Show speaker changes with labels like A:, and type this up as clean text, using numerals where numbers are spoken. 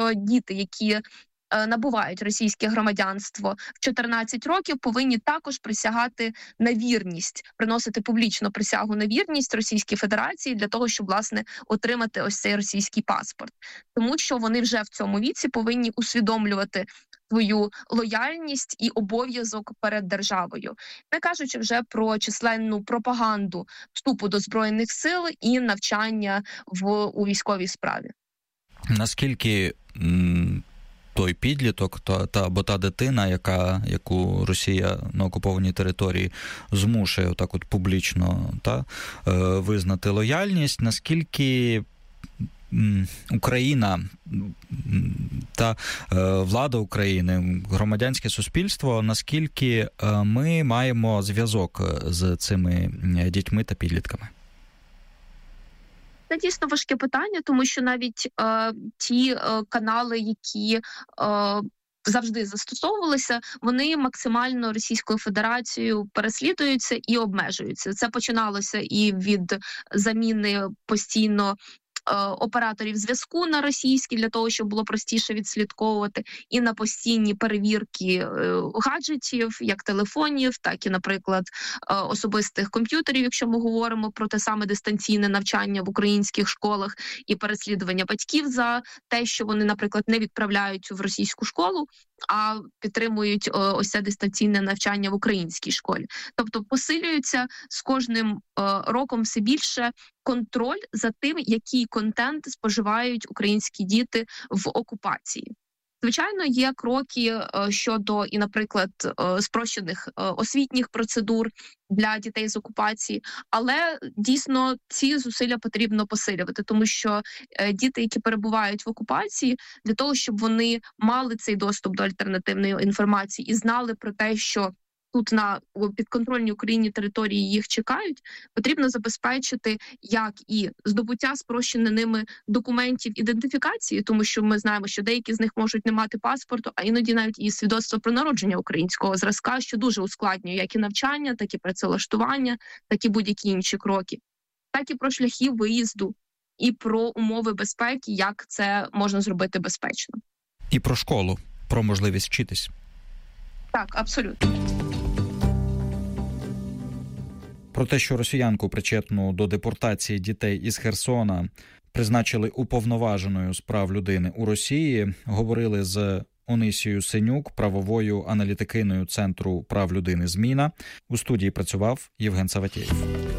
A: що діти, які набувають російське громадянство в 14 років, повинні також присягати на вірність, приносити публічно присягу на вірність Російській Федерації для того, щоб, власне, отримати ось цей російський паспорт. Тому що вони вже в цьому віці повинні усвідомлювати свою лояльність і обов'язок перед державою, не кажучи вже про численну пропаганду вступу до Збройних сил і навчання у військовій справі.
B: Наскільки той підліток або та дитина, яку Росія на окупованій території змушує отак от публічно визнати лояльність, наскільки Україна та влада України, громадянське суспільство, наскільки ми маємо зв'язок з цими дітьми та підлітками?
A: Це дійсно важке питання, тому що навіть ті канали, які завжди застосовувалися, вони максимально Російською Федерацією переслідуються і обмежуються. Це починалося і від заміни постійно операторів зв'язку на російські, для того, щоб було простіше відслідковувати, і на постійні перевірки гаджетів, як телефонів, так і, наприклад, особистих комп'ютерів, якщо ми говоримо про те саме дистанційне навчання в українських школах і переслідування батьків за те, що вони, наприклад, не відправляють в російську школу, а підтримують ось це дистанційне навчання в українській школі. Тобто посилюється з кожним роком все більше контроль за тим, який контент споживають українські діти в окупації. Звичайно, є кроки щодо, і, наприклад, спрощених освітніх процедур для дітей з окупації, але дійсно ці зусилля потрібно посилювати, тому що діти, які перебувають в окупації, для того, щоб вони мали цей доступ до альтернативної інформації і знали про те, що тут на підконтрольній Україні території їх чекають, потрібно забезпечити як і здобуття спрощеними документів ідентифікації, тому що ми знаємо, що деякі з них можуть не мати паспорту, а іноді навіть і свідоцтво про народження українського зразка, що дуже ускладнює як і навчання, так і працевлаштування, так і будь-які інші кроки, так і про шляхи виїзду, і про умови безпеки, як це можна зробити безпечно.
B: І про школу, про можливість вчитись.
A: Так, абсолютно.
B: Про те, що росіянку, причетну до депортації дітей із Херсона, призначили уповноваженою з прав людини у Росії, говорили з Онисією Синюк, правовою аналітикиною Центру прав людини «Зміна». У студії працював Євген Саватєєв.